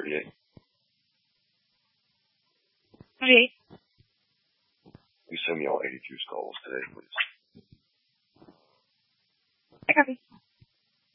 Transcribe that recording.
38. 38. You send me all 82 skulls today, please.